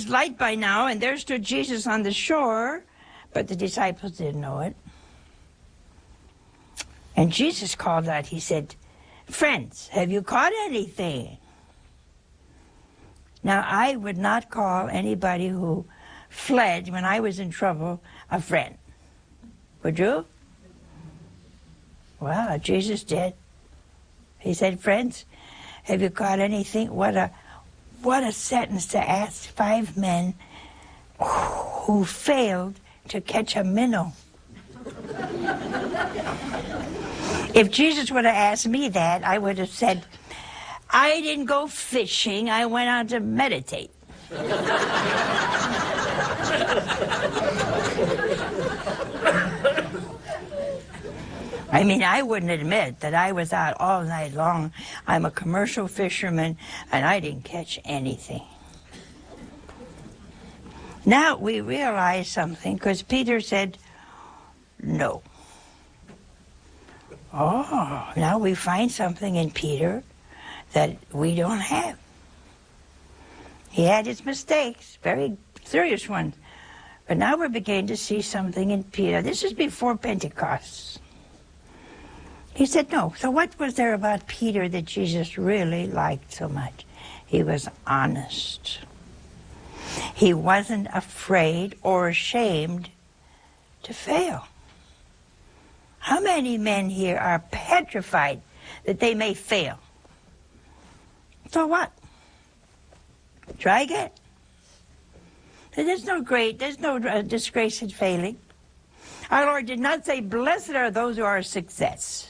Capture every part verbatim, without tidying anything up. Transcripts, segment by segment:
was light by now, and there stood Jesus on the shore, but the disciples didn't know it. And Jesus called out, he said, "Friends, have you caught anything?" Now, I would not call anybody who fled when I was in trouble a friend. Would you? Well, Jesus did. He said, "Friends, have you caught anything?" What a, what a sentence to ask five men who failed to catch a minnow. If Jesus would have asked me that, I would have said, "I didn't go fishing, I went out to meditate." I mean, I wouldn't admit that I was out all night long. I'm a commercial fisherman, and I didn't catch anything. Now we realize something, because Peter said, "No." Oh, now we find something in Peter that we don't have. He had his mistakes, very serious ones. But now we're beginning to see something in Peter. This is before Pentecost. He said, no. So what was there about Peter that Jesus really liked so much? He was honest. He wasn't afraid or ashamed to fail. How many men here are petrified that they may fail? So what? Try again. There's no great, there's no uh, disgrace in failing. Our Lord did not say, "Blessed are those who are a success."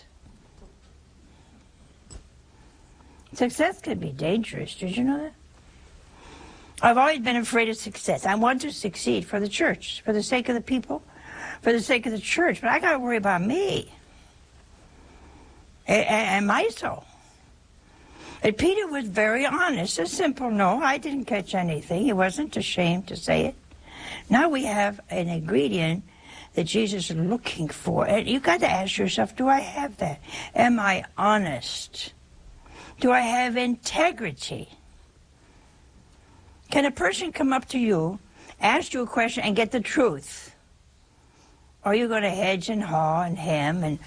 Success can be dangerous. Did you know that? I've always been afraid of success. I want to succeed for the church, for the sake of the people, for the sake of the church, but I got to worry about me and, and my soul. And Peter was very honest, a simple no, I didn't catch anything. He wasn't ashamed to say it. Now we have an ingredient that Jesus is looking for. And you got to ask yourself, do I have that? Am I honest? Do I have integrity? Can a person come up to you, ask you a question, and get the truth? Or are you going to hedge and haw and hem and...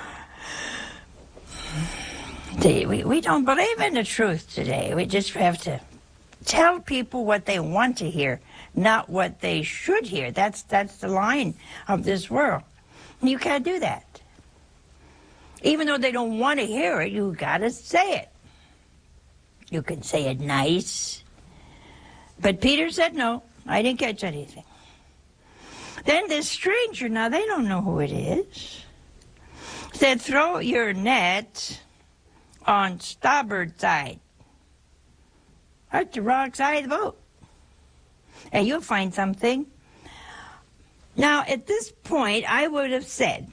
See, we, we don't believe in the truth today. We just have to tell people what they want to hear, not what they should hear. That's, that's the line of this world. And you can't do that. Even though they don't want to hear it, you got to say it. You can say it nice. But Peter said, no, I didn't catch anything. Then this stranger, now they don't know who it is, said, throw your net on starboard side. That's the wrong side of the boat. And you'll find something. Now, at this point, I would have said,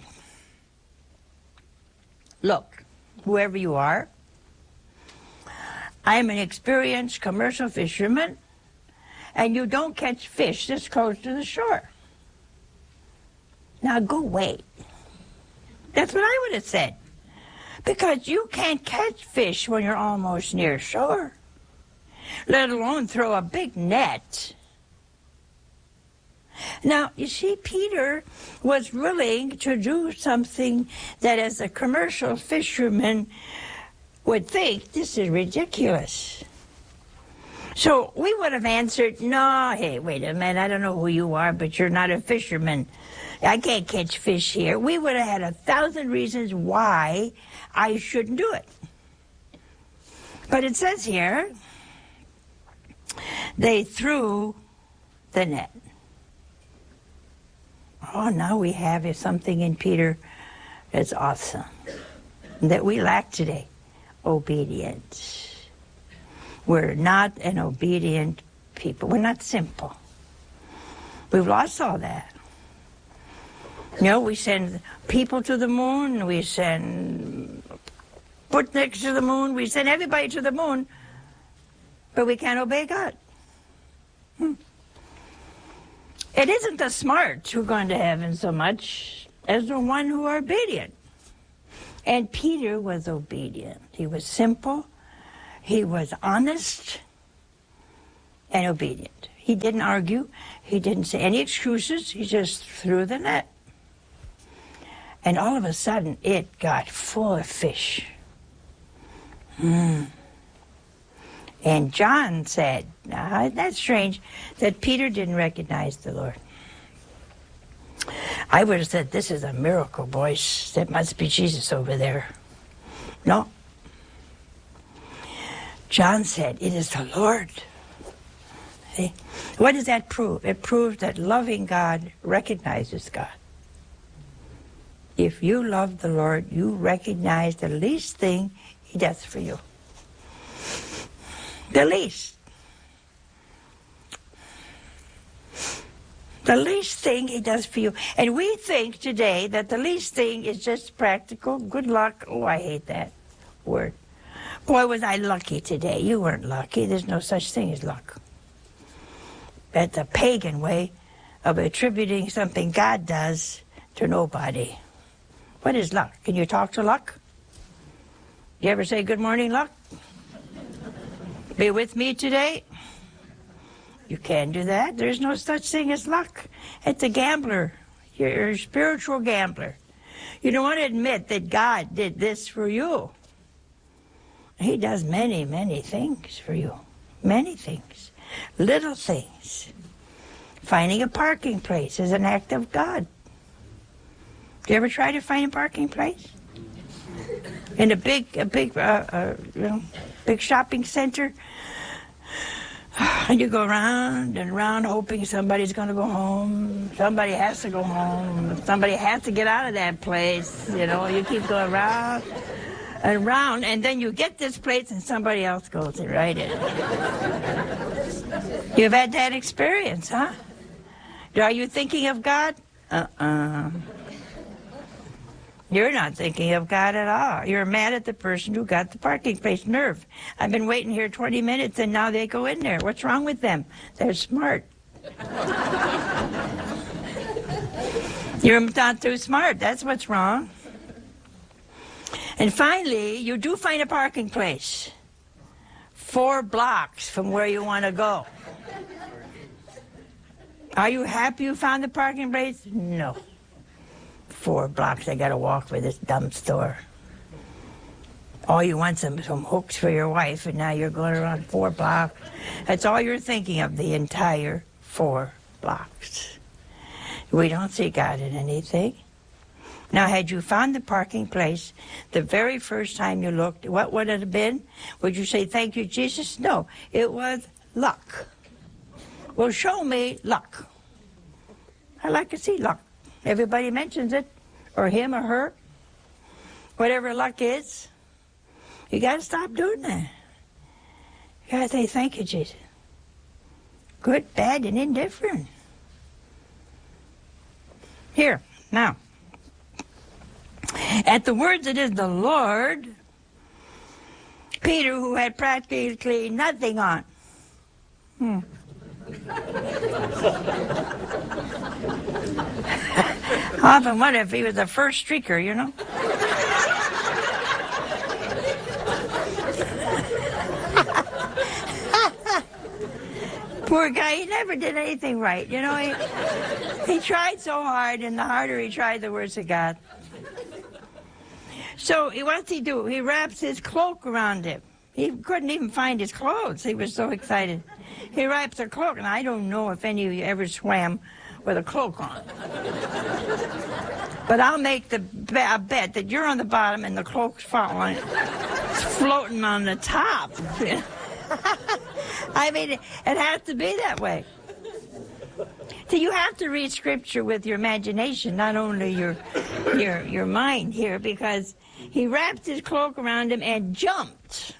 look, whoever you are, I'm an experienced commercial fisherman, and you don't catch fish this close to the shore. Now go away. That's what I would have said. Because you can't catch fish when you're almost near shore, let alone throw a big net. Now, you see, Peter was willing to do something that as a commercial fisherman would think, this is ridiculous. So we would have answered, no, hey, wait a minute, I don't know who you are, but you're not a fisherman. I can't catch fish here. We would have had a thousand reasons why I shouldn't do it. But it says here, they threw the net. Oh, now we have something in Peter that's awesome, that we lack today, obedience. We're not an obedient people. We're not simple. We've lost all that. You know, we send people to the moon, we send Sputniks to the moon, we send everybody to the moon, but we can't obey God. Hmm. It isn't the smart who are going to heaven so much as the one who are obedient. And Peter was obedient. He was simple, he was honest, and obedient. He didn't argue. He didn't say any excuses. He just threw the net. And all of a sudden, it got full of fish. Mm. And John said, now, that's strange, that Peter didn't recognize the Lord. I would have said, this is a miracle, boys. That must be Jesus over there. No. John said, it is the Lord. See? What does that prove? It proves that loving God recognizes God. If you love the Lord, you recognize the least thing He does for you. The least. The least thing He does for you. And we think today that the least thing is just practical. Good luck. Oh, I hate that word. Boy, was I lucky today. You weren't lucky. There's no such thing as luck. That's a pagan way of attributing something God does to nobody. What is luck? Can you talk to luck? You ever say, good morning, luck? Be with me today? You can't do that. There's no such thing as luck. It's a gambler. You're a spiritual gambler. You don't want to admit that God did this for you. He does many, many things for you. Many things. Little things. Finding a parking place is an act of God. Do you ever try to find a parking place? In a big, a big, uh, uh, you know, big shopping center, and you go round and round hoping somebody's going to go home. Somebody has to go home. Somebody has to get out of that place. You know, you keep going round and round, and then you get this place, and somebody else goes in right in. You've had that experience, huh? Are you thinking of God? Uh-uh. You're not thinking of God at all. You're mad at the person who got the parking place. Nerve. I've been waiting here twenty minutes and now they go in there. What's wrong with them? They're smart. You're not too smart. That's what's wrong. And finally, you do find a parking place. Four blocks from where you want to go. Are you happy you found the parking place? No. Four blocks I got to walk for this dumb store. Oh, you want some, some hooks for your wife, and now you're going around four blocks. That's all you're thinking of, the entire four blocks. We don't see God in anything. Now, had you found the parking place the very first time you looked, what would it have been? Would you say, thank you, Jesus? No, it was luck. Well, show me luck. I like to see luck. Everybody mentions it, or him or her. Whatever luck is, you got to stop doing that. You got to say, thank you, Jesus. Good, bad, and indifferent. Here, now. At the words, it is the Lord, Peter, who had practically nothing on. Hmm. I often wonder if he was the first streaker, you know. Poor guy, he never did anything right, you know. He, he tried so hard, and the harder he tried, the worse it got. So what's he do? He wraps his cloak around him. He couldn't even find his clothes. He was so excited. He wraps a cloak, and I don't know if any of you ever swam with a cloak on. But I'll make the bet that you're on the bottom and the cloak's falling, it's floating on the top. I mean, it has to be that way. So you have to read Scripture with your imagination, not only your your your mind here, because he wrapped his cloak around him and jumped.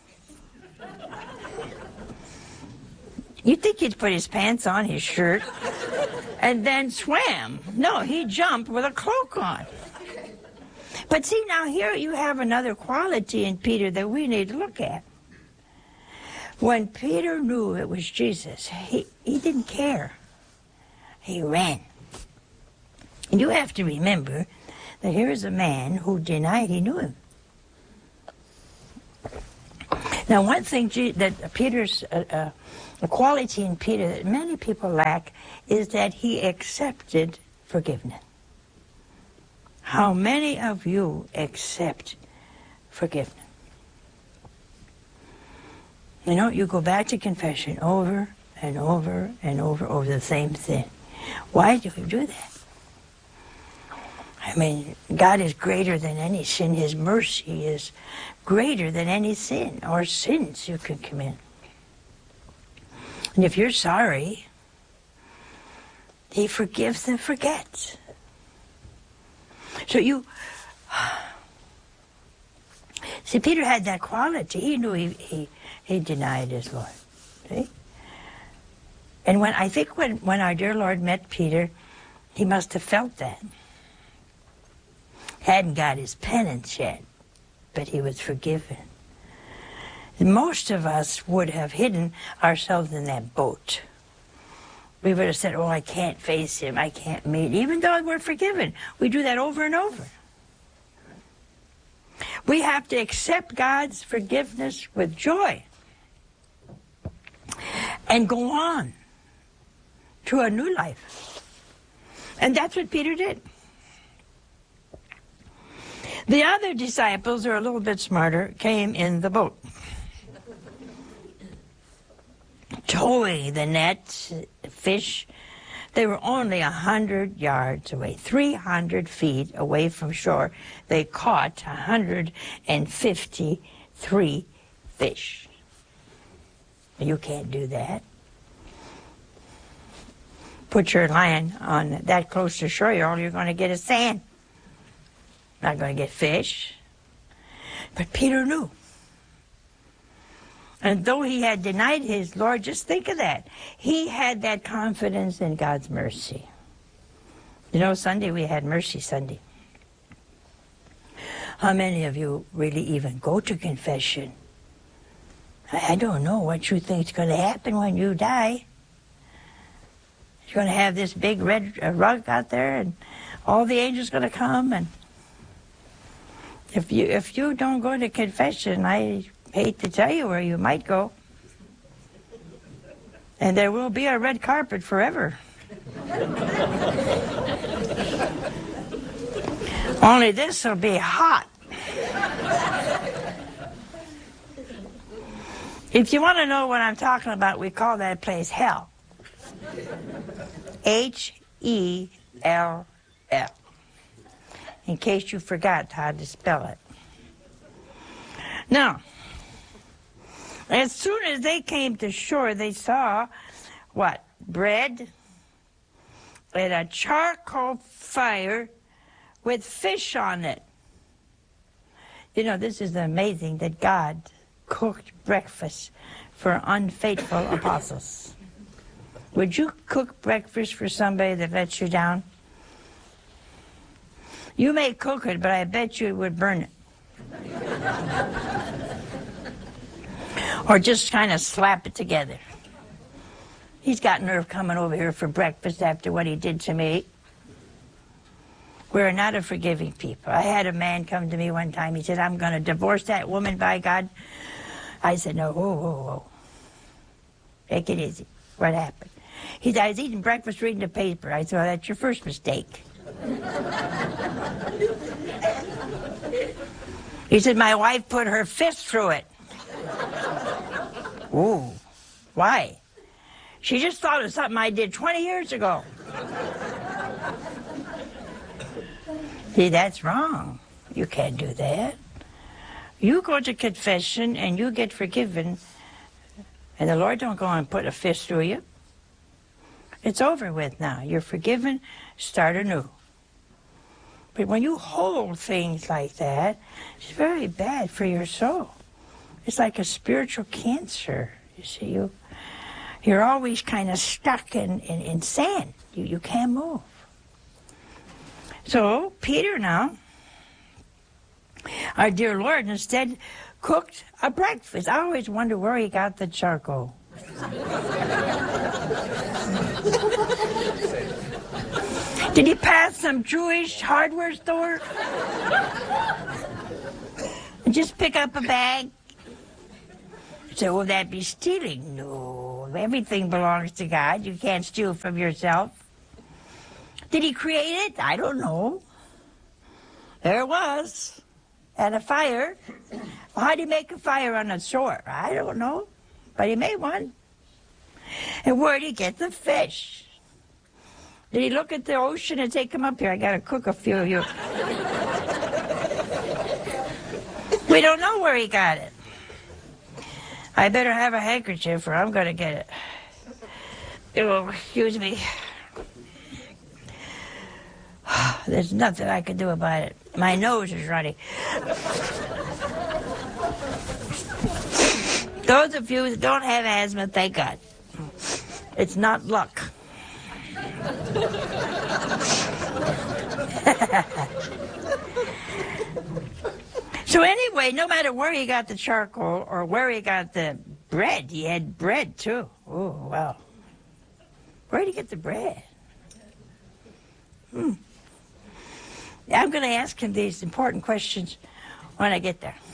You'd think he'd put his pants on, his shirt, and then swam. No, he jumped with a cloak on. But see, now here you have another quality in Peter that we need to look at. When Peter knew it was Jesus, he, he didn't care. He ran. And you have to remember that here is a man who denied he knew him. Now, one thing that Peter's, uh, uh, a quality in Peter that many people lack is that he accepted forgiveness. How many of you accept forgiveness? You know, you go back to confession over and over and over over the same sin. Why do you do that? I mean, God is greater than any sin. His mercy is greater than any sin or sins you can commit. And if you're sorry, He forgives and forgets. So you... See, Peter had that quality. He knew he, he, he denied his Lord. See? And when I think when, when our dear Lord met Peter, he must have felt that. Hadn't got his penance yet, but he was forgiven. Most of us would have hidden ourselves in that boat. We would have said, oh, I can't face him, I can't meet, even though we're forgiven. We do that over and over. We have to accept God's forgiveness with joy and go on to a new life. And that's what Peter did. The other disciples, who are a little bit smarter, came in the boat, towing the nets, fish. They were only a hundred yards away, three hundred feet away from shore. They caught one hundred fifty-three fish. You can't do that. Put your line on that close to shore, all you're going to get is sand. Not going to get fish. But Peter knew. And though he had denied his Lord, just think of that. He had that confidence in God's mercy. You know, Sunday we had Mercy Sunday. How many of you really even go to confession? I don't know what you think is going to happen when you die. You're going to have this big red rug out there, and all the angels going to come. And if you if you don't go to confession, I hate to tell you where you might go. And there will be a red carpet forever. Only this will be hot. If you want to know what I'm talking about, we call that place hell. H E L L. In case you forgot how to spell it. Now, as soon as they came to shore, they saw, what, bread and a charcoal fire with fish on it. You know, this is amazing that God cooked breakfast for unfaithful apostles. Would you cook breakfast for somebody that lets you down? You may cook it, but I bet you it would burn it. Or just kind of slap it together. He's got nerve coming over here for breakfast after what he did to me. We're not a forgiving people. I had a man come to me one time. He said, I'm going to divorce that woman, by God. I said, no, whoa, whoa, whoa. Take it easy. What happened? He said, I was eating breakfast, reading the paper. I said, well, that's your first mistake. He said, my wife put her fist through it. Ooh, why? She just thought of something I did twenty years ago. See, that's wrong. You can't do that. You go to confession and you get forgiven, and the Lord don't go and put a fist through you. It's over with now. You're forgiven, start anew. But when you hold things like that, it's very bad for your soul. It's like a spiritual cancer. You see, you, you're always kind of stuck in, in, in sand. You, you can't move. So Peter now, our dear Lord, instead cooked a breakfast. I always wonder where he got the charcoal. Did he pass some Jewish hardware store? And just pick up a bag? So will that be stealing? No. Everything belongs to God. You can't steal from yourself. Did he create it? I don't know. There it was. And a fire. Well, how do you make a fire on a shore? I don't know. But he made one. And where did he get the fish? Did he look at the ocean and say, come up here, I got to cook a few of you. We don't know where he got it. I better have a handkerchief or I'm going to get it. Oh, excuse me. There's nothing I can do about it. My nose is running. Those of you that don't have asthma, thank God. It's not luck. So anyway, no matter where he got the charcoal or where he got the bread, he had bread too. Oh, wow. Where did he get the bread? Hmm. I'm going to ask him these important questions when I get there.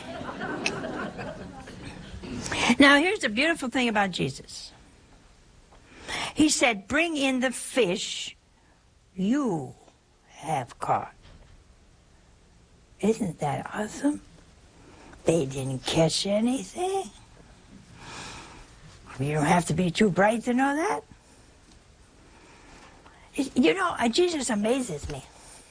Now, here's the beautiful thing about Jesus. He said, bring in the fish you have caught. Isn't that awesome? They didn't catch anything. You don't have to be too bright to know that. You know, Jesus amazes me.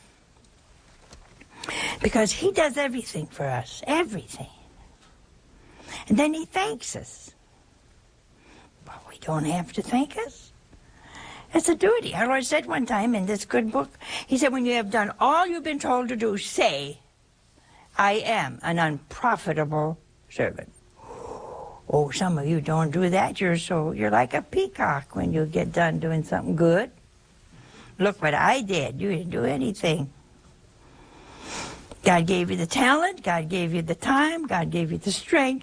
Because he does everything for us, everything. And then he thanks us. But we don't have to thank us. It's a duty. Our Lord said one time in this good book, he said, when you have done all you've been told to do, say, I am an unprofitable servant. Oh, some of you don't do that. You're so, you're like a peacock when you get done doing something good. Look what I did. You didn't do anything. God gave you the talent. God gave you the time. God gave you the strength.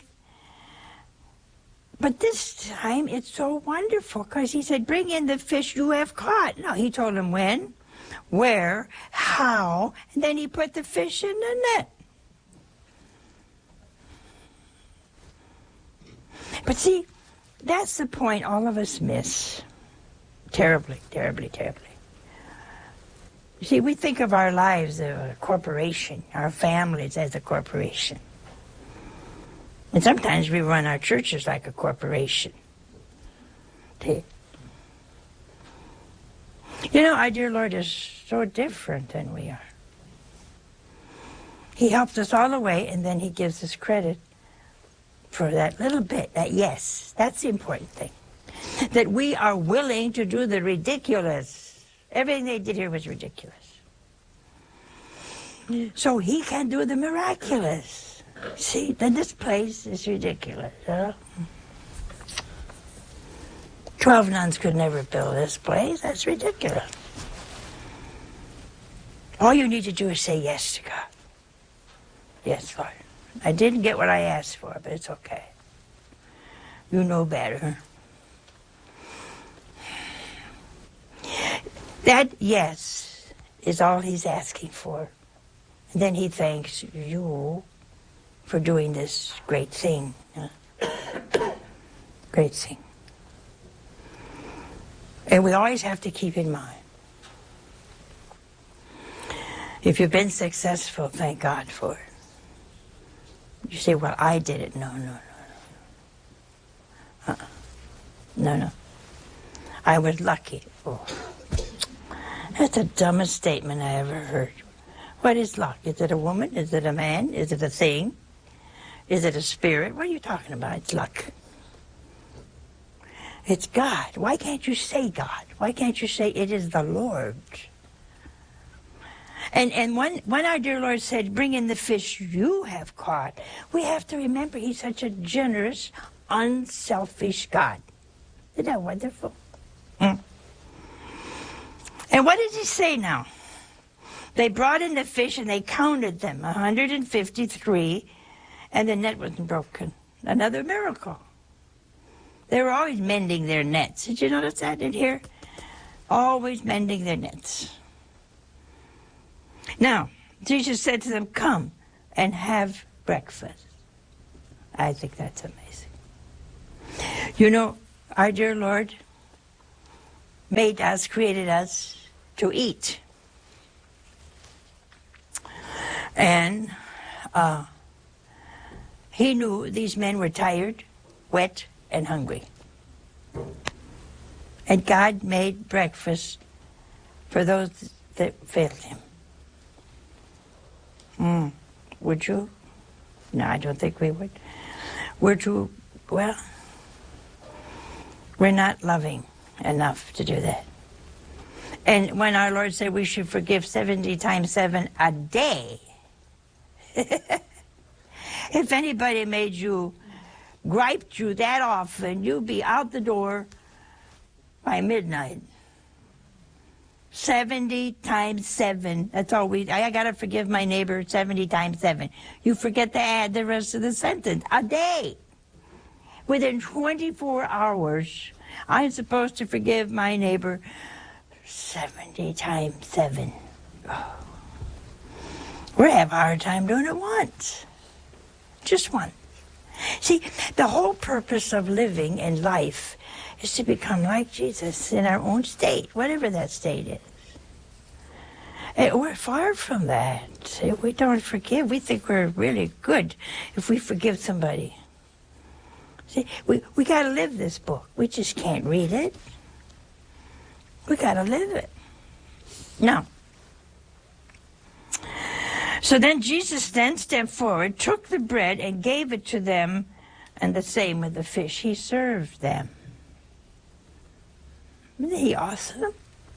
But this time it's so wonderful because he said, bring in the fish you have caught. No, he told him when, where, how, and then he put the fish in the net. But see, that's the point all of us miss. Terribly, terribly, terribly. You see, we think of our lives as a corporation, our families as a corporation. And sometimes we run our churches like a corporation. You know, our dear Lord is so different than we are. He helped us all the way, and then he gives us credit for that little bit, that yes, that's the important thing. That we are willing to do the ridiculous. Everything they did here was ridiculous. So he can do the miraculous. See, then this place is ridiculous. Huh? Twelve nuns could never build this place. That's ridiculous. All you need to do is say yes to God. Yes, Lord. I didn't get what I asked for, but it's okay. You know better. That yes is all he's asking for. And then he thanks you for doing this great thing. Huh? Great thing. And we always have to keep in mind, if you've been successful, thank God for it. You say, well, I did it. No, no, no, no. Uh-uh. No, no. I was lucky. Oh. That's the dumbest statement I ever heard. What is luck? Is it a woman? Is it a man? Is it a thing? Is it a spirit? What are you talking about? It's luck. It's God. Why can't you say God? Why can't you say it is the Lord? And and when, when our dear Lord said, bring in the fish you have caught, we have to remember he's such a generous, unselfish God. Isn't that wonderful? Mm. And what does he say now? They brought in the fish and they counted them, one hundred fifty-three, and the net wasn't broken. Another miracle. They were always mending their nets. Did you notice that in here? Always mending their nets. Now, Jesus said to them, come and have breakfast. I think that's amazing. You know, our dear Lord made us, created us to eat. And uh, he knew these men were tired, wet, and hungry. And God made breakfast for those that failed him. Mm. Would you? No, I don't think we would. Would you? Well, we're not loving enough to do that. And when our Lord said we should forgive seventy times seven a day, if anybody made you, griped you that often, you'd be out the door by midnight. seventy times seven. That's all we, I gotta forgive my neighbor seventy times seven. You forget to add the rest of the sentence. A day. Within twenty-four hours, I'm supposed to forgive my neighbor seventy times seven. Oh. We have a hard time doing it once. Just once. See, the whole purpose of living in life is to become like Jesus in our own state, whatever that state is. And we're far from that. We don't forgive. We think we're really good if we forgive somebody. See, we, we got to live this book. We just can't read it. We got to live it. Now, so then Jesus then stepped forward, took the bread, and gave it to them, and the same with the fish. He served them. Isn't he awesome?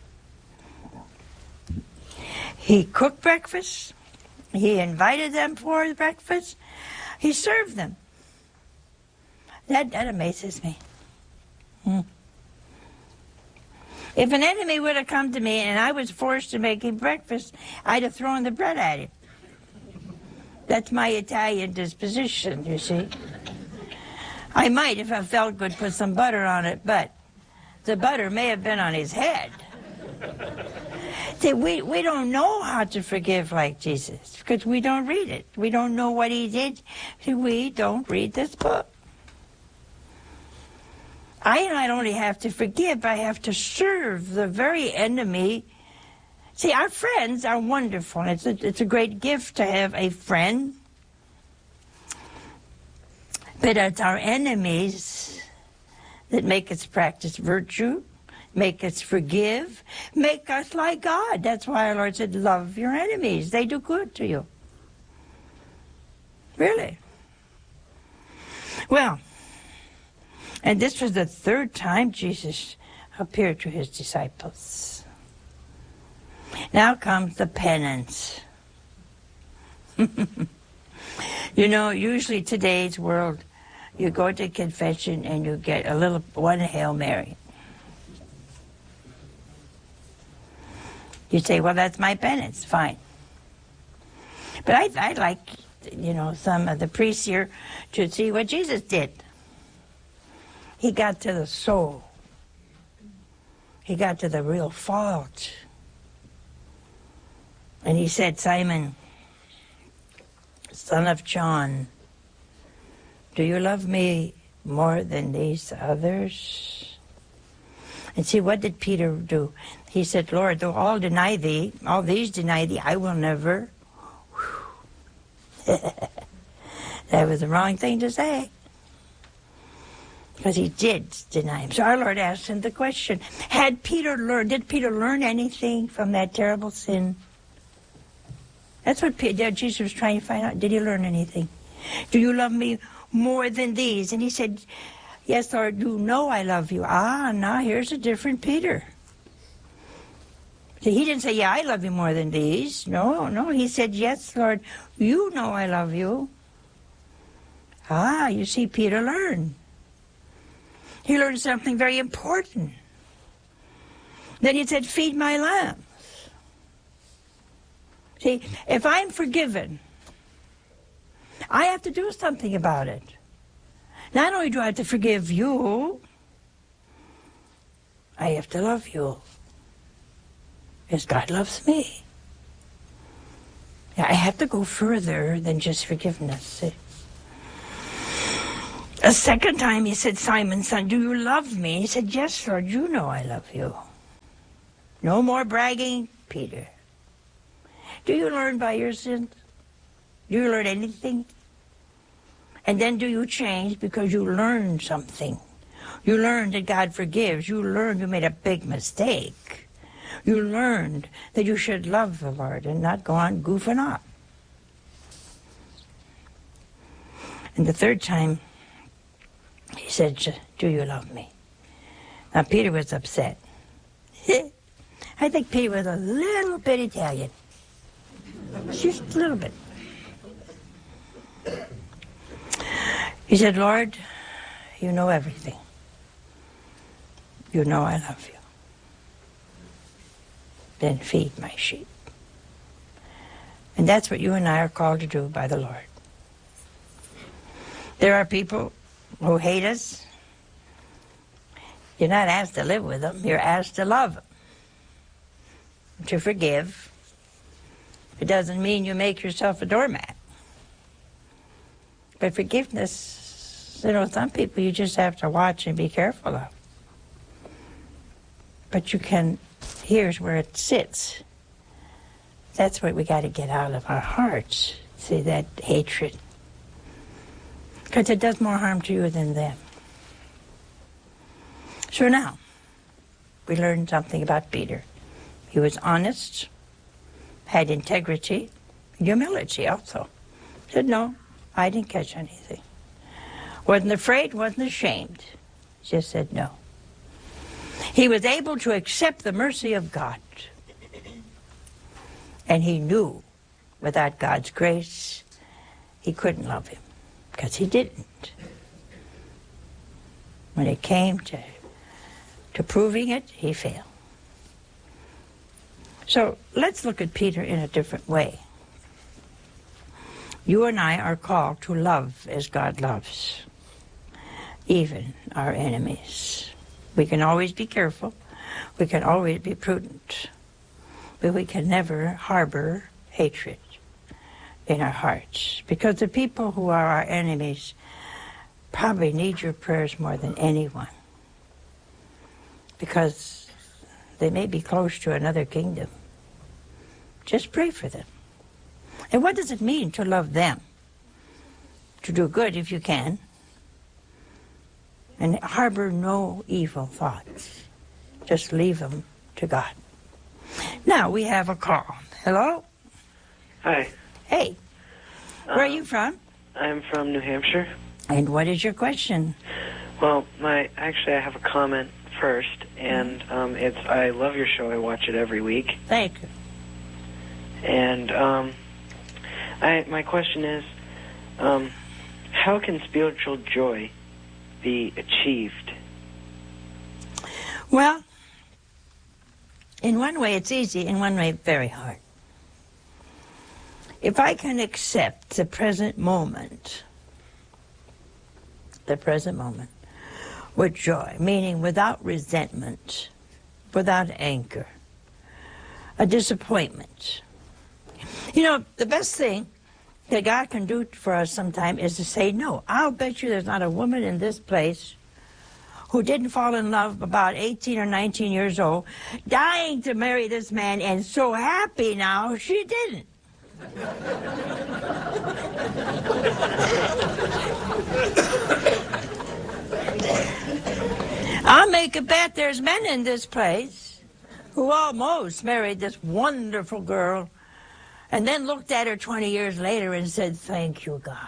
He cooked breakfast. He invited them for breakfast. He served them. That, that amazes me. Hmm. If an enemy would have come to me and I was forced to make him breakfast, I'd have thrown the bread at him. That's my Italian disposition, you see. I might, if I felt good, put some butter on it, but the butter may have been on his head. See, we, we don't know how to forgive like Jesus because we don't read it. We don't know what he did. We don't read this book. I not only have to forgive, I have to serve the very enemy. See, our friends are wonderful. It's a, it's a great gift to have a friend. But it's our enemies that make us practice virtue, make us forgive, make us like God. That's why our Lord said, love your enemies. They do good to you. Really. Well, and this was the third time Jesus appeared to his disciples. Now comes the penance. You know, usually today's world, you go to confession and you get a little, one Hail Mary. You say, well, that's my penance, fine. But I, I'd like, you know, some of the priests here to see what Jesus did. He got to the soul. He got to the real fault. And he said, Simon, son of John, do you love me more than these others? And see, what did Peter do? He said, Lord, though all deny thee, all these deny thee, I will never. That was the wrong thing to say. Because he did deny him. So our Lord asked him the question, had Peter learned, did Peter learn anything from that terrible sin? That's what Peter, Jesus was trying to find out. Did he learn anything? Do you love me more than these? And he said, yes, Lord, you know I love you. Ah, now here's a different Peter. So he didn't say, yeah, I love you more than these. No, no, he said, yes, Lord, you know I love you. Ah, you see, Peter learned. He learned something very important. Then he said, feed my lambs. See, if I'm forgiven, I have to do something about it. Not only do I have to forgive you, I have to love you. Because God loves me. I have to go further than just forgiveness. See? A second time he said, Simon, son, do you love me? He said, yes, Lord, you know I love you. No more bragging, Peter. Do you learn by your sins? Do you learn anything? And then do you change because you learned something? You learned that God forgives. You learned you made a big mistake. You learned that you should love the Lord and not go on goofing off. And the third time, he said, do you love me? Now, Peter was upset. I think Peter was a little bit Italian. Just a little bit. He said, Lord, you know everything. You know I love you. Then feed my sheep. And that's what you and I are called to do by the Lord. There are people who hate us. You're not asked to live with them. You're asked to love them, to forgive. It doesn't mean you make yourself a doormat. But forgiveness, you know, some people you just have to watch and be careful of. But you can, here's where it sits. That's what we got to get out of our hearts. See, that hatred. Because it does more harm to you than them. So now, we learned something about Peter. He was honest, had integrity, humility also. Said, no, I didn't catch anything. Wasn't afraid, wasn't ashamed. Just said no. He was able to accept the mercy of God. And he knew without God's grace, he couldn't love him. Because he didn't. When it came to, to proving it, he failed. So let's look at Peter in a different way. You and I are called to love as God loves, even our enemies. We can always be careful. We can always be prudent. But we can never harbor hatred in our hearts. Because the people who are our enemies probably need your prayers more than anyone. Because they may be close to another kingdom. Just pray for them. And what does it mean to love them? To do good if you can. And harbor no evil thoughts. Just leave them to God. Now we have a call. Hello? Hi. Hey. Where um, are you from? I'm from New Hampshire. And what is your question? Well, my actually I have a comment first, and um, it's I love your show. I watch it every week. Thank you. And um, I my question is, um, how can spiritual joy be achieved? Well, in one way it's easy, in one way very hard. If I can accept the present moment, the present moment, with joy, meaning without resentment, without anger, a disappointment. You know, the best thing that God can do for us sometime is to say no. I'll bet you there's not a woman in this place who didn't fall in love about eighteen or nineteen years old, dying to marry this man, and so happy now she didn't. I'll make a bet there's men in this place who almost married this wonderful girl and then looked at her twenty years later and said, thank you, God.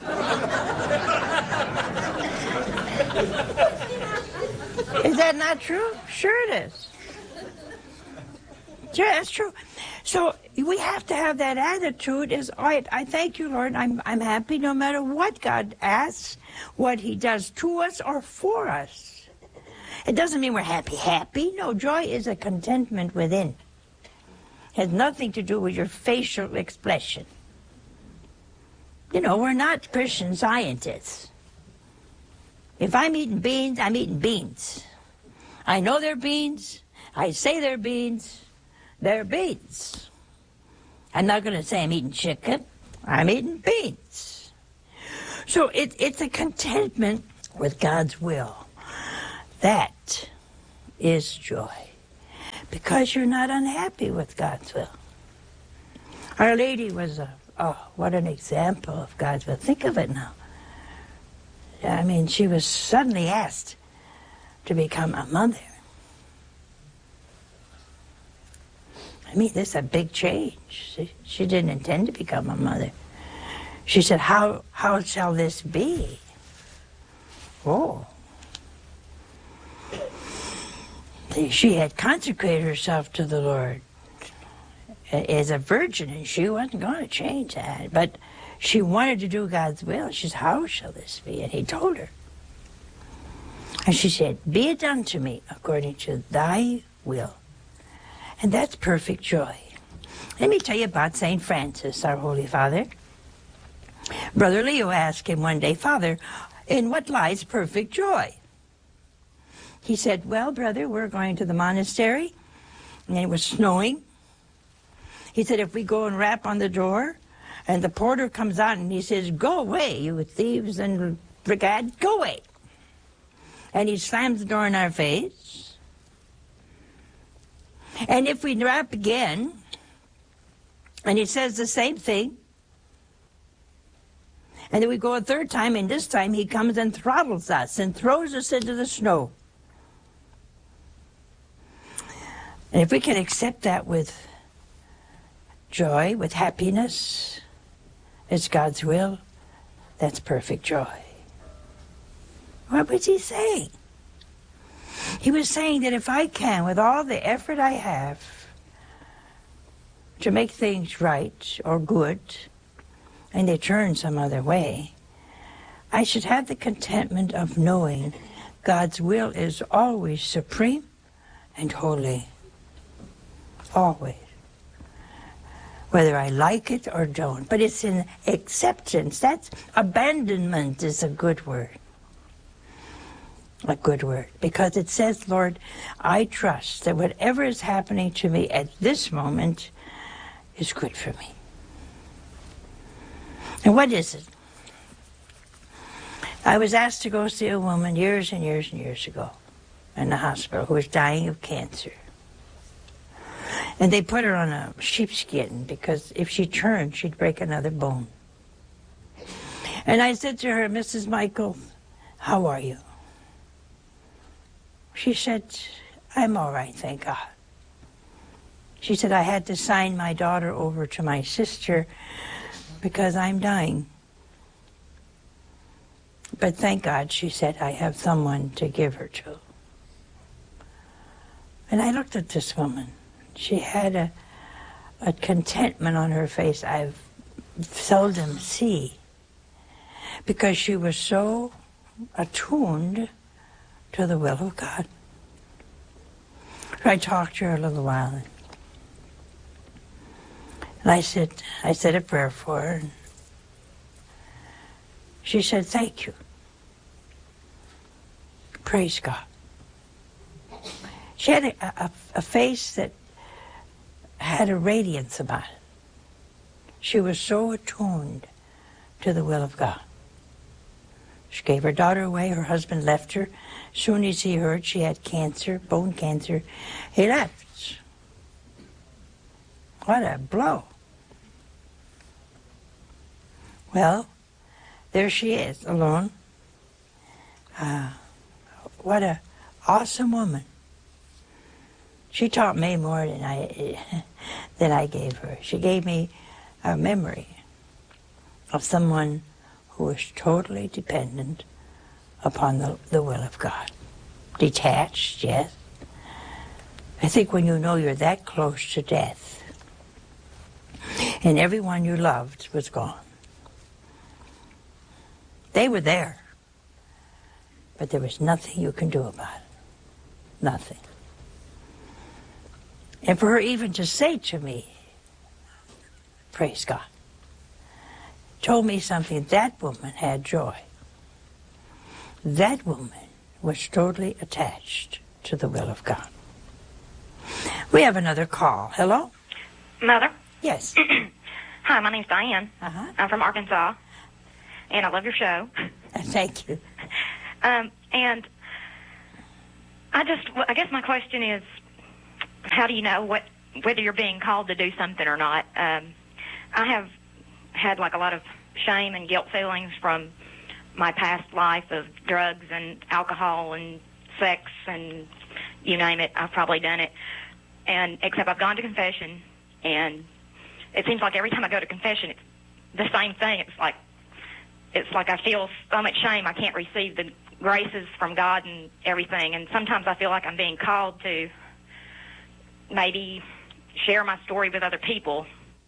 Is that not true? Sure it is. Sure, that's true. So we have to have that attitude is, all right, I thank you, Lord. I'm, I'm happy no matter what God asks, what he does to us or for us. It doesn't mean we're happy, happy. No, joy is a contentment within. It has nothing to do with your facial expression. You know, we're not Christian scientists. If I'm eating beans, I'm eating beans. I know they're beans. I say they're beans. They're beans. I'm not going to say I'm eating chicken. I'm eating beans. So it, it's a contentment with God's will. That is joy. Because you're not unhappy with God's will. Our Lady was a, oh, what an example of God's will. Think of it now. I mean, she was suddenly asked to become a mother. I mean, this is a big change. She, she didn't intend to become a mother. She said, how, how shall this be? Oh. She had consecrated herself to the Lord as a virgin, and she wasn't going to change that. But she wanted to do God's will. She said, how shall this be? And he told her. And she said, be it done to me according to thy will. And that's perfect joy. Let me tell you about Saint Francis, our Holy Father. Brother Leo asked him one day, Father, in what lies perfect joy? He said, well, brother, we're going to the monastery, and it was snowing. He said, if we go and rap on the door, and the porter comes out and he says, go away, you thieves and brigade, go away. And he slams the door in our face. And if we rap again, and he says the same thing, and then we go a third time, and this time he comes and throttles us and throws us into the snow. And if we can accept that with joy, with happiness, it's God's will, that's perfect joy. What was he saying? He was saying that if I can, with all the effort I have to make things right or good, and they turn some other way, I should have the contentment of knowing God's will is always supreme and holy. Always. Whether I like it or don't. But it's an acceptance. That's abandonment is a good word. A good word. Because it says, Lord, I trust that whatever is happening to me at this moment is good for me. And what is it? I was asked to go see a woman years and years and years ago in the hospital who was dying of cancer. And they put her on a sheepskin because if she turned, she'd break another bone. And I said to her, Missus Michael, how are you? She said, I'm all right, thank God. She said, I had to sign my daughter over to my sister because I'm dying. But thank God, she said, I have someone to give her to. And I looked at this woman. She had a, a contentment on her face I've seldom see, because she was so attuned to the will of God. So I talked to her a little while, and I said, I said a prayer for her. And she said, thank you. Praise God. She had a, a, a face that had a radiance about it. She was so attuned to the will of God. She gave her daughter away. Her husband left her. As soon as he heard she had cancer, bone cancer, he left. What a blow. Well, there she is, alone. Uh, what a awesome woman. She taught me more than I, than I gave her. She gave me a memory of someone who was totally dependent upon the, the will of God. Detached, yes. I think when you know you're that close to death, and everyone you loved was gone. They were there, but there was nothing you can do about it. Nothing. And for her even to say to me, praise God, told me something. That woman had joy. That woman was totally attached to the will of God. We have another call. Hello? Mother? Yes. Hi, my name's Diane. Uh-huh. I'm from Arkansas. and I love your show. Thank you. Um, and I just, I guess my question is, how do you know what whether you're being called to do something or not? Um, I have had like a lot of shame and guilt feelings from my past life of drugs and alcohol and sex and you name it. I've probably done it. And except I've gone to confession, and it seems like every time I go to confession, it's the same thing. It's like it's like I feel so much shame I can't receive the graces from God and everything. And sometimes I feel like I'm being called to maybe share my story with other people.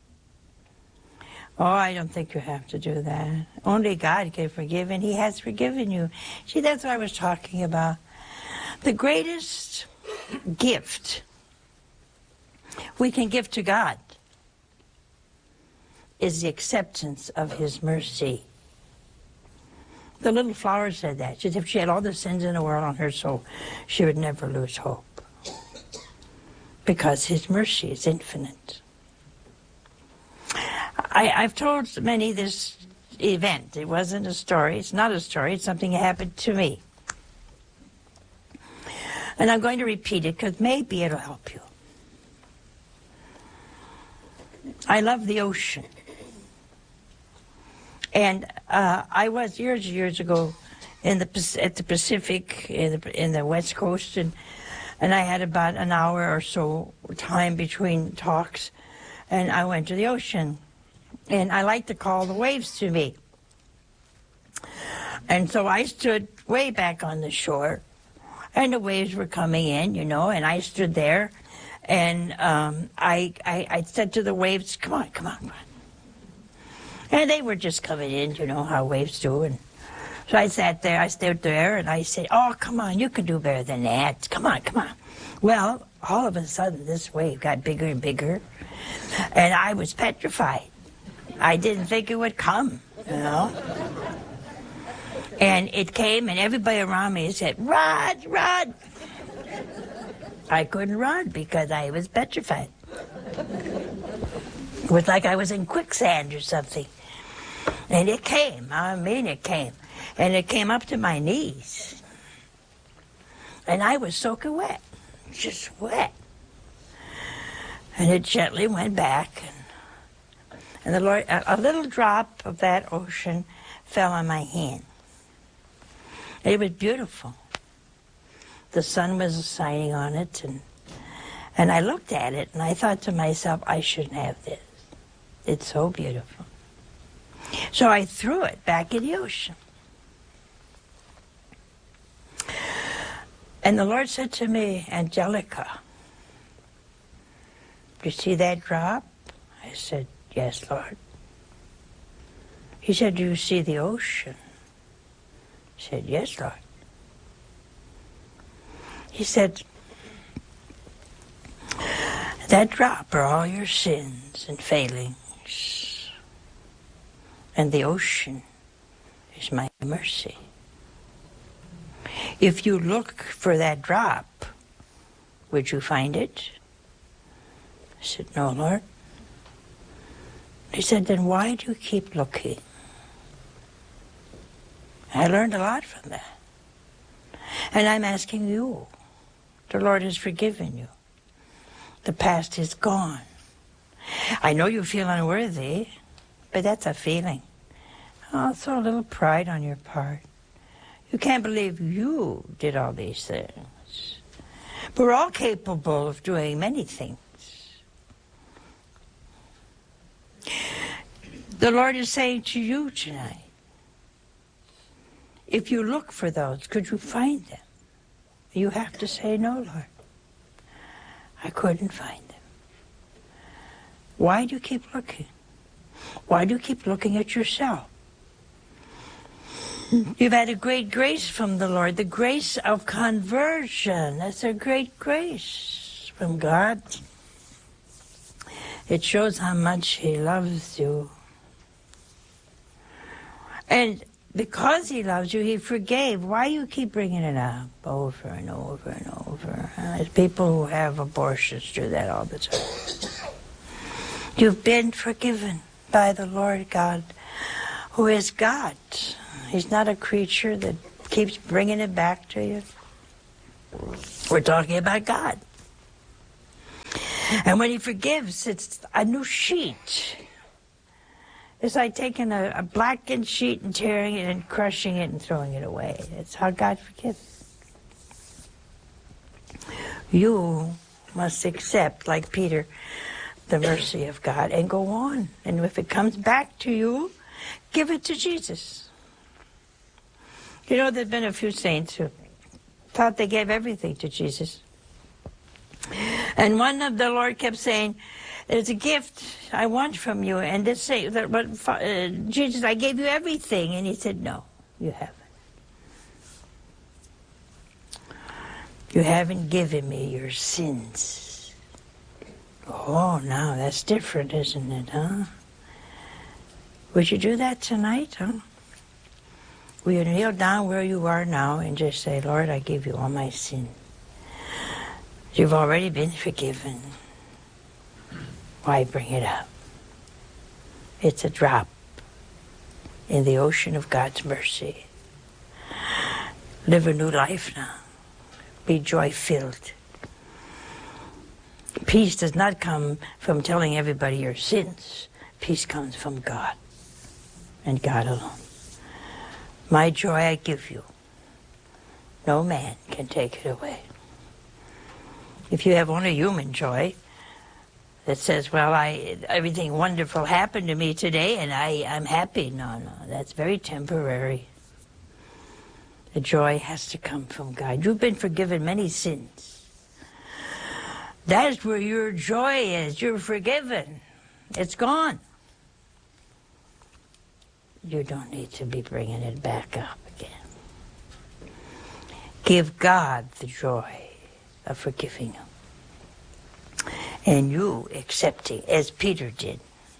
Oh, I don't think you have to do that. Only God can forgive, and He has forgiven you. See, that's what I was talking about. The greatest gift we can give to God is the acceptance of His mercy. The little flower said that. She said if she had all the sins in the world on her soul, she would never lose hope. Because His mercy is infinite. I, I've told many this event. It wasn't a story. It's not a story. It's something that happened to me. And I'm going to repeat it because maybe it'll help you. I love the ocean. And uh, I was years and years ago in the at the Pacific, in the, in the West Coast, and, and I had about an hour or so time between talks, and I went to the ocean. And I like to call the waves to me. And so I stood way back on the shore, and the waves were coming in, you know, and I stood there, and um, I, I, I said to the waves, come on, come on, come on. And they were just coming in, you know, how waves do. And so I sat there, I stood there, and I said, oh, come on, you can do better than that. Come on, come on. Well, all of a sudden, this wave got bigger and bigger, and I was petrified. I didn't think it would come, you know. And it came, and everybody around me said, run, run. I couldn't run because I was petrified. It was like I was in quicksand or something. And it came, I mean it came. And it came up to my knees. And I was soaking wet, just wet. And it gently went back, and And the Lord, a, a little drop of that ocean fell on my hand. It was beautiful. The sun was shining on it, and and I looked at it, and I thought to myself, I shouldn't have this. It's so beautiful. So I threw it back in the ocean. And the Lord said to me, Angelica, do you see that drop? I said, yes, Lord. He said, do you see the ocean? I said, yes, Lord. He said, that drop are all your sins and failings, and the ocean is my mercy. If you look for that drop, would you find it? I said, no, Lord. He said, then why do you keep looking? I learned a lot from that. And I'm asking you. The Lord has forgiven you. The past is gone. I know you feel unworthy, but that's a feeling. Also a little pride on your part. You can't believe you did all these things. But we're all capable of doing many things. The Lord is saying to you tonight, if you look for those, could you find them? You have to say, no, Lord, I couldn't find them. Why do you keep looking? Why do you keep looking at yourself? You've had a great grace from the Lord, the grace of conversion. That's a great grace from God. It shows how much He loves you. And because He loves you, He forgave. Why do you keep bringing it up over and over and over? Uh, people who have abortions do that all the time. You've been forgiven by the Lord God who is God. He's not a creature that keeps bringing it back to you. We're talking about God. And when he forgives, it's a new sheet. It's like taking a, a blackened sheet and tearing it and crushing it and throwing it away. That's how God forgives. You must accept, like Peter, the mercy of God and go on. And if it comes back to you, give it to Jesus. You know, there have been a few saints who thought they gave everything to Jesus. And one of the Lord kept saying, there's a gift I want from you. And this say that, but uh, Jesus, I gave you everything. And he said, no, you haven't. You haven't given me your sins. Oh, now that's different, isn't it, huh? Would you do that tonight, huh? Will you kneel down where you are now and just say, Lord, I give you all my sin. You've already been forgiven. Why bring it up? It's a drop in the ocean of God's mercy. Live a new life now. Be joy-filled. Peace does not come from telling everybody your sins. Peace comes from God and God alone. My joy I give you. No man can take it away. If you have only human joy that says, well, I everything wonderful happened to me today and I, I'm happy. No, no, that's very temporary. The joy has to come from God. You've been forgiven many sins. That's where your joy is. You're forgiven. It's gone. You don't need to be bringing it back up again. Give God the joy of forgiving him. And you accepting, as Peter did,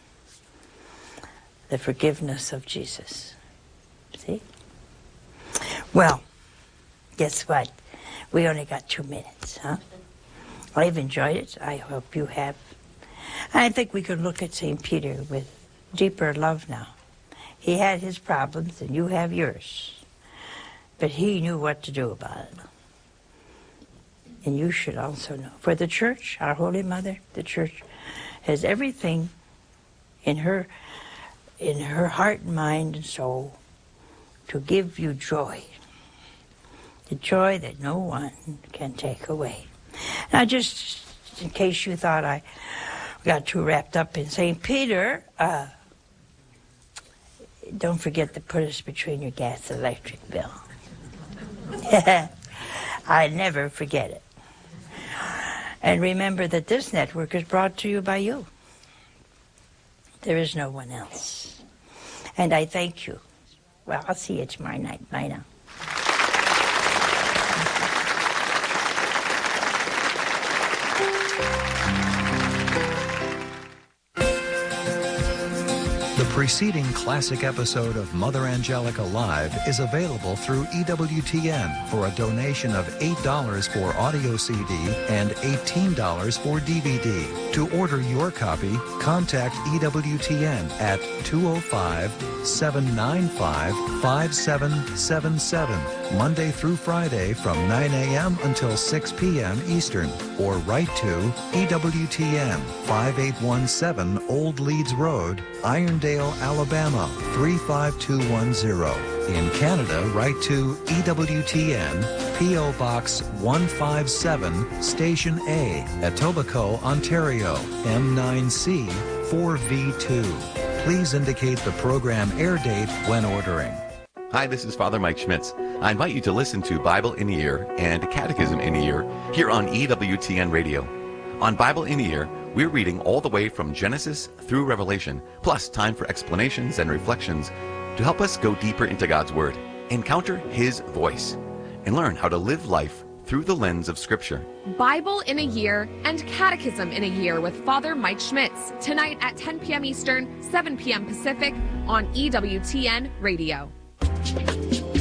the forgiveness of Jesus. See? Well, guess what? We only got two minutes, huh? I've enjoyed it. I hope you have. I think we could look at Saint Peter with deeper love now. He had his problems, and you have yours. But he knew what to do about it. And you should also know. For the Church, our Holy Mother, the Church, has everything in her, in her heart and mind and soul to give you joy. The joy that no one can take away. Now, just in case you thought I got too wrapped up in Saint Peter, uh, don't forget to put us between your gas and electric bill. I never forget it. And remember that this network is brought to you by you. There is no one else. And I thank you. Well, I'll see you tomorrow night. Bye now. The preceding classic episode of Mother Angelica Live is available through E W T N for a donation of eight dollars for audio C D and eighteen dollars for D V D. To order your copy, contact E W T N at two oh five, seven nine five, five seven seven seven, Monday through Friday from nine a.m. until six p.m. Eastern, or write to E W T N, five eight one seven Old Leeds Road, Irondale, Alabama, three five two one zero. In Canada, write to E W T N, P O Box one five seven, Station A, Etobicoke, Ontario, M nine C four V two. Please indicate the program air date when ordering. Hi, this is Father Mike Schmitz. I invite you to listen to Bible in a Year and Catechism in a Year here on E W T N Radio. On Bible in a Year, we're reading all the way from Genesis through Revelation, plus time for explanations and reflections to help us go deeper into God's Word, encounter His voice, and learn how to live life through the lens of Scripture. Bible in a Year and Catechism in a Year with Father Mike Schmitz, tonight at ten p.m. Eastern, seven p.m. Pacific on E W T N Radio.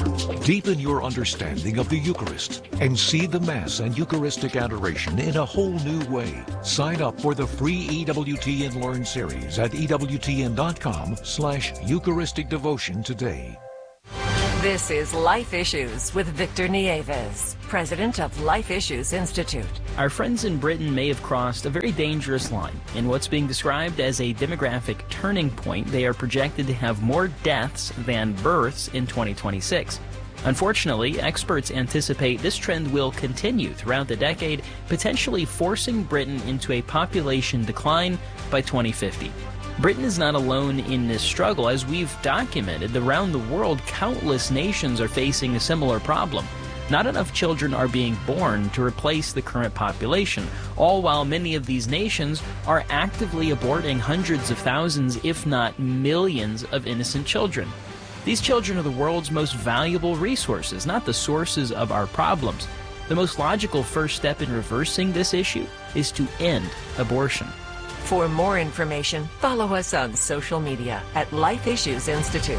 Deepen your understanding of the Eucharist and see the Mass and Eucharistic adoration in a whole new way. Sign up for the free E W T N Learn series at E W T N dot com slash Eucharistic Devotion today. This is Life Issues with Victor Nieves, president of Life Issues Institute. Our friends in Britain may have crossed a very dangerous line. In what's being described as a demographic turning point, they are projected to have more deaths than births in twenty twenty-six. Unfortunately, experts anticipate this trend will continue throughout the decade, potentially forcing Britain into a population decline by twenty fifty. Britain is not alone in this struggle. As we've documented, around the world, countless nations are facing a similar problem. Not enough children are being born to replace the current population, all while many of these nations are actively aborting hundreds of thousands, if not millions, of innocent children. These children are the world's most valuable resources, not the sources of our problems. The most logical first step in reversing this issue is to end abortion. For more information, follow us on social media at Life Issues Institute.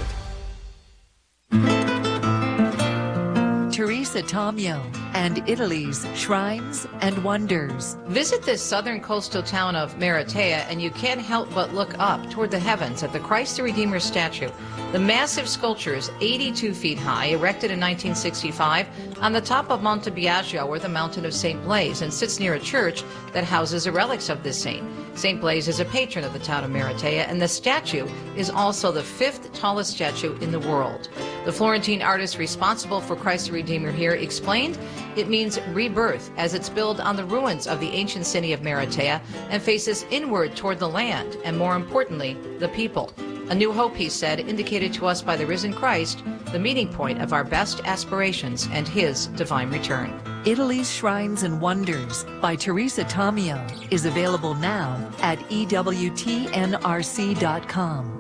Teresa Tomeo and Italy's Shrines and Wonders. Visit this southern coastal town of Maratea and you can't help but look up toward the heavens at the Christ the Redeemer statue. The massive sculpture is eighty-two feet high, erected in nineteen sixty-five on the top of Monte Biagio, or the mountain of Saint Blaise, and sits near a church that houses the relics of this saint. Saint Blaise is a patron of the town of Maratea, and the statue is also the fifth tallest statue in the world. The Florentine artist responsible for Christ the Redeemer here explained it means rebirth, as it's built on the ruins of the ancient city of Maratea and faces inward toward the land and, more importantly, the people. A new hope, he said, indicated to us by the risen Christ, the meeting point of our best aspirations and his divine return. Italy's Shrines and Wonders by Teresa Tomeo is available now at E W T N R C dot com.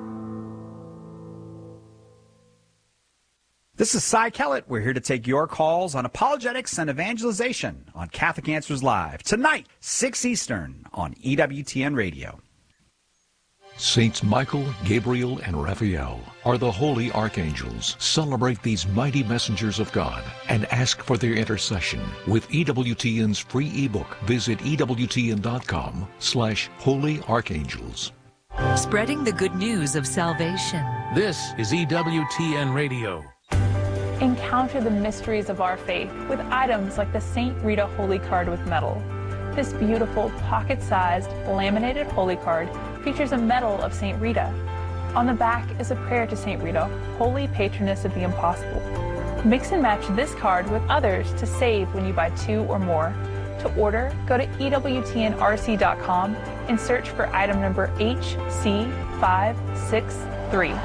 This is Cy Kellett. We're here to take your calls on apologetics and evangelization on Catholic Answers Live. Tonight, six Eastern on E W T N Radio. Saints Michael, Gabriel, and Raphael are the holy archangels. Celebrate these mighty messengers of God and ask for their intercession with E W T N's free ebook. Visit E W T N dot com slash holy archangels. Spreading the good news of salvation. This is E W T N Radio. Encounter the mysteries of our faith with items like the Saint Rita Holy Card with medal. This beautiful pocket-sized laminated holy card features a medal of Saint Rita. On the back is a prayer to Saint Rita, holy patroness of the impossible. Mix and match this card with others to save when you buy two or more. To order, go to E W T N R C dot com and search for item number H C five six three.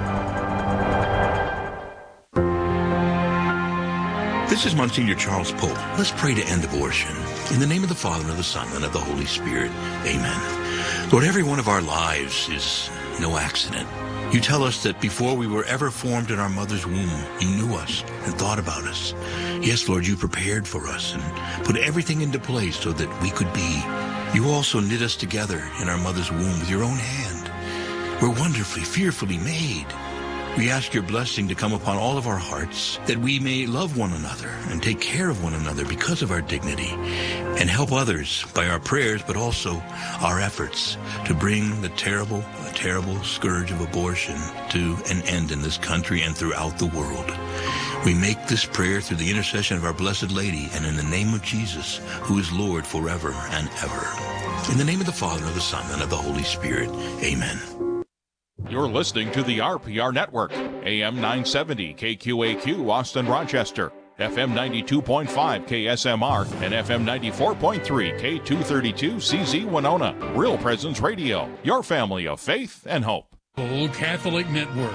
This is Monsignor Charles Pope. Let's pray to end abortion. In the name of the Father, and of the Son, and of the Holy Spirit. Amen. Lord, every one of our lives is no accident. You tell us that before we were ever formed in our mother's womb, you knew us and thought about us. Yes, Lord, you prepared for us and put everything into place so that we could be. You also knit us together in our mother's womb with your own hand. We're wonderfully, fearfully made. We ask your blessing to come upon all of our hearts, that we may love one another and take care of one another because of our dignity, and help others by our prayers, but also our efforts to bring the terrible, terrible scourge of abortion to an end in this country and throughout the world. We make this prayer through the intercession of our Blessed Lady and in the name of Jesus, who is Lord forever and ever. In the name of the Father, and of the Son, and of the Holy Spirit. Amen. You're listening to the R P R Network, A M nine seventy K Q A Q, Austin, Rochester, F M ninety-two point five K S M R, and F M ninety-four point three K two thirty-two C Z Winona. Real Presence Radio, your family of faith and hope. Old Catholic Network.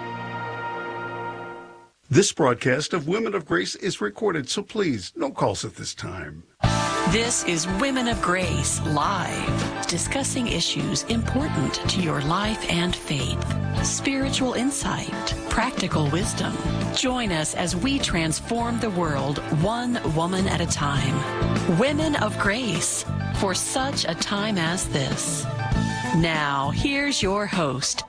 This broadcast of Women of Grace is recorded, so please, no calls at this time. This is Women of Grace Live, discussing issues important to your life and faith. Spiritual insight, practical wisdom. Join us as we transform the world one woman at a time. Women of Grace, for such a time as this. Now, here's your host,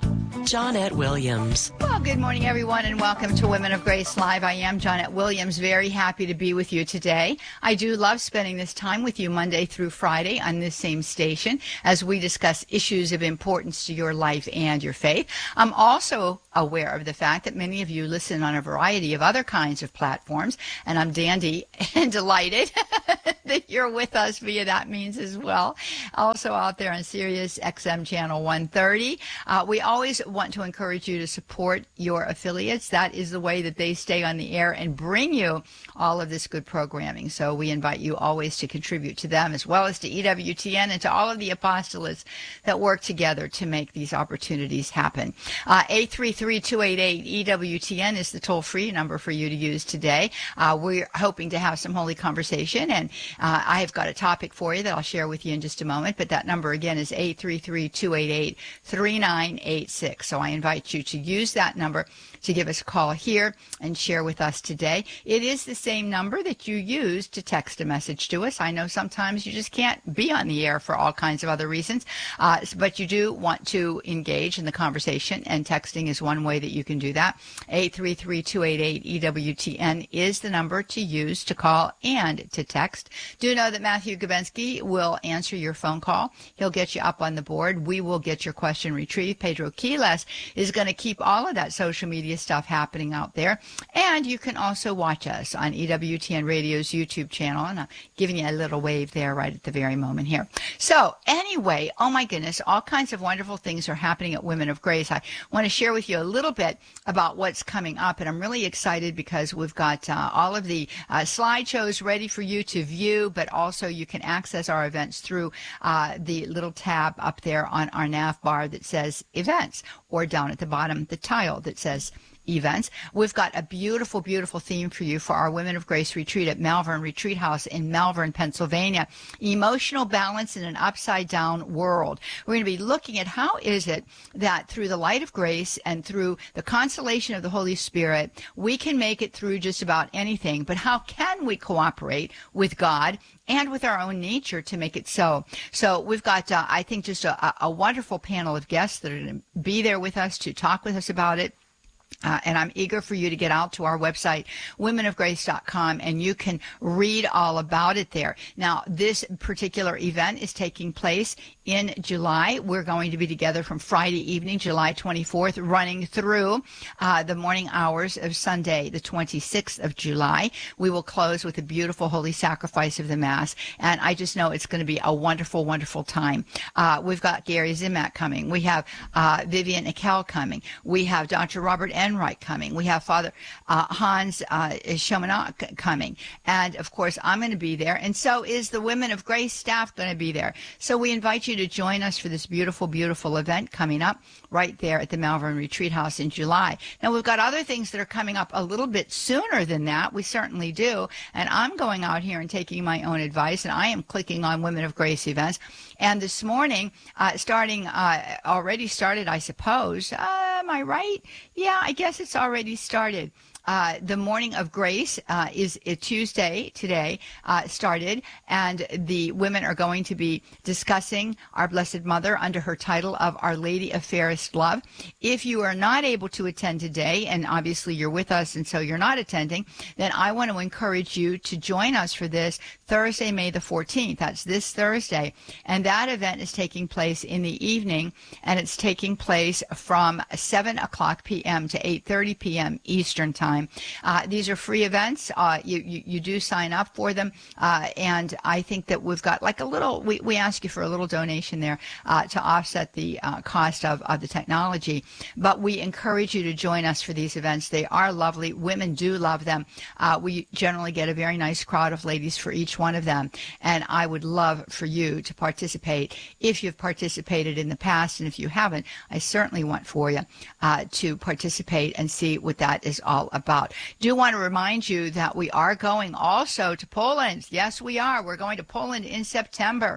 Johnette Williams. Well, good morning, everyone, and welcome to Women of Grace Live. I am Johnette Williams, very happy to be with you today. I do love spending this time with you Monday through Friday on this same station as we discuss issues of importance to your life and your faith. I'm also aware of the fact that many of you listen on a variety of other kinds of platforms, and I'm dandy and delighted that you're with us via that means as well. Also out there on Sirius X M channel one thirty. Uh, we always want to encourage you to support your affiliates. That is the way that they stay on the air and bring you all of this good programming. So we invite you always to contribute to them as well as to E W T N and to all of the apostolates that work together to make these opportunities happen. Uh, eight three three, two eight eight, E W T N is the toll-free number for you to use today. Uh, we're hoping to have some holy conversation, and uh, I have got a topic for you that I'll share with you in just a moment, but that number again is eight three three, two eight eight, three nine eight six. So I invite you to use that number to give us a call here and share with us today. It is the same number that you use to text a message to us. I know sometimes you just can't be on the air for all kinds of other reasons, uh, but you do want to engage in the conversation, and texting is one way that you can do that. eight three three, two eight eight, E W T N is the number to use to call and to text. Do know that Matthew Gabensky will answer your phone call. He'll get you up on the board. We will get your question retrieved. Pedro Quiles is going to keep all of that social media stuff happening out there. And you can also watch us on E W T N Radio's YouTube channel. And I'm giving you a little wave there right at the very moment here. So anyway, oh my goodness, all kinds of wonderful things are happening at Women of Grace. I want to share with you a little bit about what's coming up. And I'm really excited because we've got uh, all of the uh, slideshows ready for you to view, but also you can access our events through uh, the little tab up there on our nav bar that says events, or down at the bottom, the tile that says events. We've got a beautiful, beautiful theme for you for our Women of Grace retreat at Malvern Retreat House in Malvern, Pennsylvania. Emotional balance in an upside down world. We're going to be looking at how is it that through the light of grace and through the consolation of the Holy Spirit, we can make it through just about anything, but how can we cooperate with God and with our own nature to make it so. So we've got, uh, I think, just a, a wonderful panel of guests that are going to be there with us to talk with us about it. Uh, and I'm eager for you to get out to our website, women of grace dot com, and you can read all about it there. Now, this particular event is taking place in July. We're going to be together from Friday evening, July twenty-fourth, running through uh, the morning hours of Sunday, the twenty-sixth of July. We will close with a beautiful holy sacrifice of the Mass, and I just know it's going to be a wonderful, wonderful time. Uh, we've got Gary Zimak coming. We have uh, Vivian Ekel coming. We have Doctor Robert Enright coming. We have Father uh, Hans uh, Shomanak coming. And, of course, I'm going to be there, and so is the Women of Grace staff going to be there. So we invite you to join us for this beautiful, beautiful event coming up right there at the Malvern Retreat House in July. Now, we've got other things that are coming up a little bit sooner than that. We certainly do. And I'm going out here and taking my own advice, and I am clicking on Women of Grace events. And this morning, uh, starting, uh, already started, I suppose. Uh, am I right? Yeah, I guess it's already started. Uh, the Morning of Grace uh, is a Tuesday today uh, started, and the women are going to be discussing our Blessed Mother under her title of Our Lady of Fairest Love. If you are not able to attend today, and obviously you're with us and so you're not attending, then I want to encourage you to join us for this Thursday, May the fourteenth. That's this Thursday, and that event is taking place in the evening, and it's taking place from seven o'clock p.m. to eight thirty p.m. Eastern Time. Uh, these are free events. Uh, you, you, you do sign up for them. Uh, and I think that we've got like a little, we, we ask you for a little donation there uh, to offset the uh, cost of, of the technology. But we encourage you to join us for these events. They are lovely. Women do love them. Uh, we generally get a very nice crowd of ladies for each one of them. And I would love for you to participate. If you've participated in the past, and if you haven't, I certainly want for you uh, to participate and see what that is all about. About. Do want to remind you that we are going also to Poland. Yes, we are. We're going to Poland in September.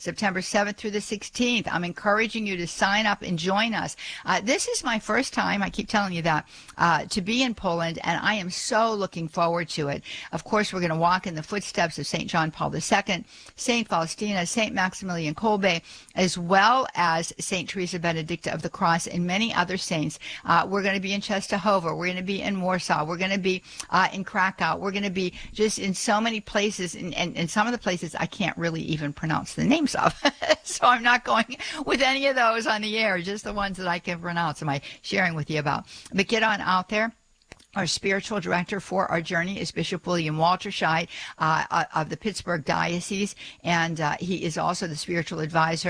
September seventh through the sixteenth. I'm encouraging you to sign up and join us. Uh, this is my first time, I keep telling you that, uh, to be in Poland, and I am so looking forward to it. Of course, we're going to walk in the footsteps of Saint John Paul the Second, Saint Faustina, Saint Maximilian Kolbe, as well as Saint Teresa Benedicta of the Cross and many other saints. Uh, we're going to be in Czestochowa. We're going to be in Warsaw. We're going to be uh, in Krakow. We're going to be just in so many places, and, and, and some of the places I can't really even pronounce the names of. So I'm not going with any of those on the air, just the ones that I can pronounce. Am I sharing with you about? But get on out there. Our spiritual director for our journey is Bishop William Walterscheid uh, of the Pittsburgh Diocese, and uh, he is also the spiritual advisor